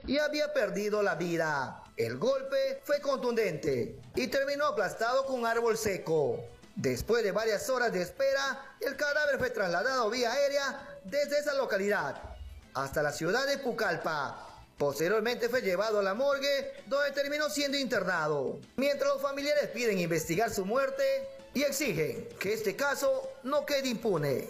y había perdido la vida. El golpe fue contundente y terminó aplastado con un árbol seco. Después de varias horas de espera, el cadáver fue trasladado vía aérea desde esa localidad hasta la ciudad de Pucallpa. Posteriormente fue llevado a la morgue, donde terminó siendo internado. Mientras los familiares piden investigar su muerte y exigen que este caso no quede impune.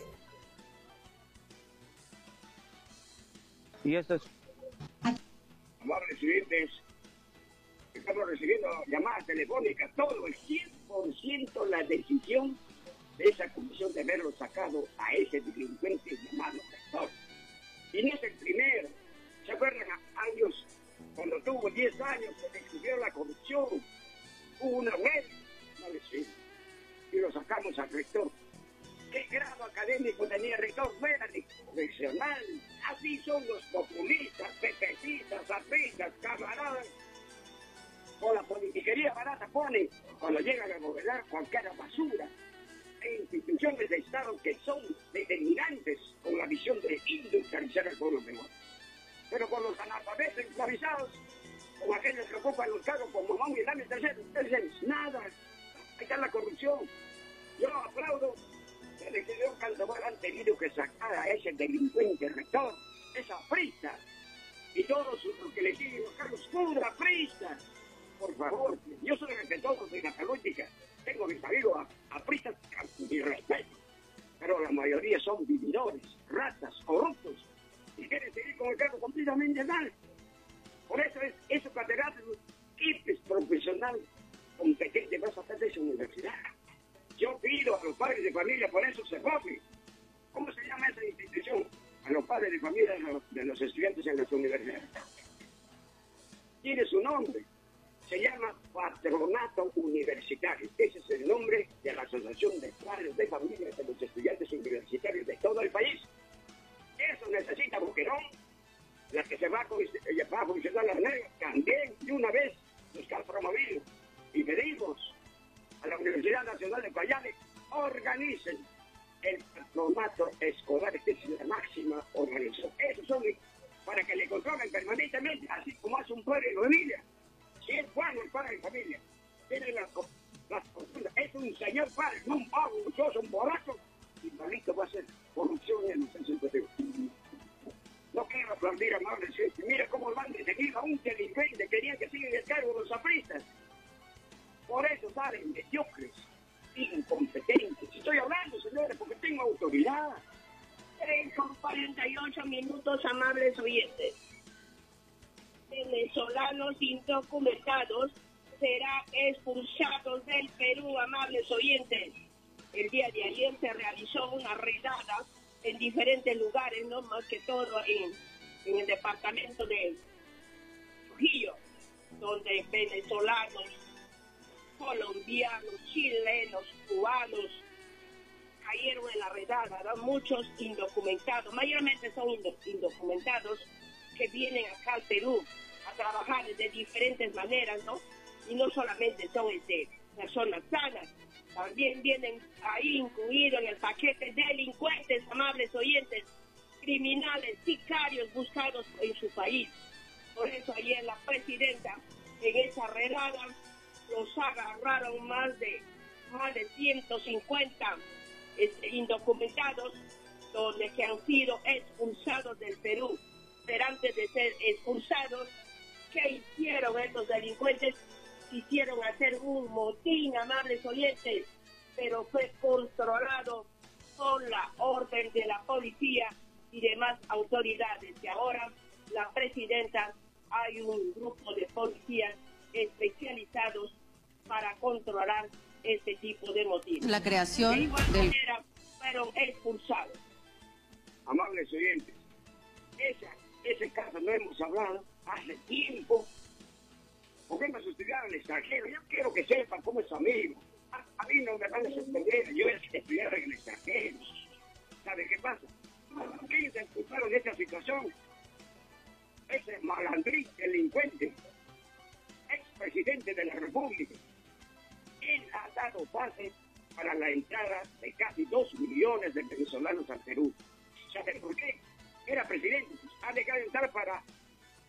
Y esto es... Amables clientes, estamos recibiendo llamadas telefónicas, todo el 100% la decisión de esa comisión de haberlo sacado a ese delincuente llamado Rector. Y no es el primero. ¿Se acuerdan años cuando tuvo 10 años se descubrió la corrupción? Hubo una red, no le sé, y lo sacamos al Rector. ¿Qué grado académico tenía el Rector? No era ni profesional. Así son los populistas, pepecistas, apristas, camaradas. Con la politiquería barata ponen, cuando llegan a gobernar, cualquier basura. Hay instituciones de Estado que son determinantes con la visión de industrializar el pueblo mejor. Pero con los analfabetos esclavizados, con aquellos que ocupan los cargos como Mamón y Dame Tercero, ustedes nada. Ahí está la corrupción. Yo aplaudo que el señor Cantobar han tenido que sacar a ese delincuente Rector, esa aprista, y todos los que le siguen los cargos, pura aprista. Por favor, yo soy el de todos de la política. Tengo mis amigos apristas con mi respeto, pero la mayoría son vividores, ratas, corruptos, y quieren seguir con el cargo completamente mal. Por eso es eso catedrático, es profesional, competente, va a sacar de esa universidad. Yo pido a los padres de familia, por eso se copie. ¿Cómo se llama esa institución? A los padres de familia de los estudiantes en las universidades. Tiene su nombre. Se llama Patronato Universitario. Ese es el nombre de la Asociación de Padres de Familia de los Estudiantes Universitarios de todo el país. Eso necesita Boquerón, la que se va a funcionar la ley, también de una vez los que han promovido. Y pedimos a la Universidad Nacional de Guayane, organicen el patronato escolar, que es la máxima organización. Esos son para que le controlen permanentemente, así como hace un padre de familia. Si es bueno el padre de familia, tiene las costumbres, es un señor padre, no un pavo, un borracho, y malito va a ser corrupción en el centro educativo. No quiero aplaudir a Mauro, mira cómo van detenido a un delincuente, querían que sigan el cargo los apristas. Por eso salen mediocres, incompetentes. Estoy hablando, señores, porque tengo autoridad. Con 48 minutos, amables oyentes. Venezolanos indocumentados serán expulsados del Perú, amables oyentes. El día de ayer se realizó una redada en diferentes lugares, no más que todo en el departamento de Trujillo, donde venezolanos, colombianos, chilenos, cubanos cayeron en la redada, ¿no? Muchos indocumentados, mayormente son indocumentados que vienen acá al Perú a trabajar de diferentes maneras, ¿no? Y no solamente son personas sanas, también vienen ahí incluidos en el paquete delincuentes, amables oyentes, criminales, sicarios buscados en su país. Por eso ayer la presidenta en esa redada los agarraron más de 150 indocumentados, donde que han sido expulsados del Perú. Pero antes de ser expulsados, ¿qué hicieron estos delincuentes? Quisieron hacer un motín, amables oyentes, pero fue controlado con la orden de la policía y demás autoridades. Y ahora la presidenta, hay un grupo de policías especializados para controlar este tipo de motines. La creación de igual manera fueron expulsados. Amables oyentes, ese caso no hemos hablado hace tiempo. Porque hemos estudiado en el extranjero. Yo quiero que sepan cómo es su amigo. A mí no me van a sorprender. Yo estudié en el extranjero. ¿Sabe qué pasa? Ellos expulsaron de esta situación. Ese malandrín, delincuente, expresidente de la República, él ha dado pase para la entrada de casi 2 millones de venezolanos al Perú. ¿Sabe por qué? Era presidente, ha dejado de entrar para